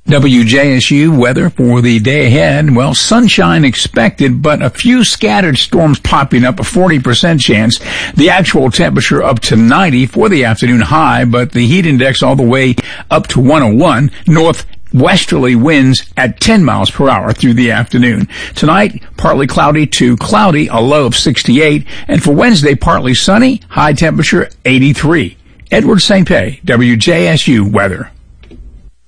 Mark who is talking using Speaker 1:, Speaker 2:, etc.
Speaker 1: WJSU weather for the day ahead. Well, sunshine expected, but a few scattered storms popping up, a 40% chance. The actual temperature up to 90 for the afternoon high, but the heat index all the way up to 101. Northwesterly winds at 10 miles per hour through the afternoon. Tonight, partly cloudy to cloudy, a low of 68. And for Wednesday, partly sunny, high temperature 83. Edward St. Pé, WJSU weather.